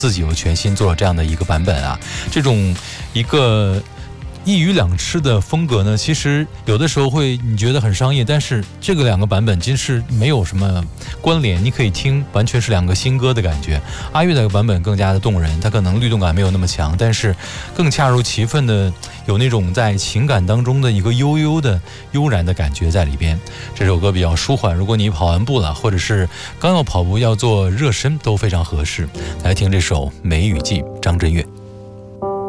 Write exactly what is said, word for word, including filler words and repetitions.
自己又全新做了这样的一个版本啊，这种一个一鱼两吃的风格呢，其实有的时候会你觉得很商业，但是这个两个版本真是没有什么关联，你可以听完全是两个新歌的感觉。阿月的版本更加的动人，它可能律动感没有那么强，但是更恰如其分的有那种在情感当中的一个悠悠的悠然的感觉在里边。这首歌比较舒缓，如果你跑完步了，或者是刚要跑步要做热身都非常合适。来听这首《梅雨季》，张震岳。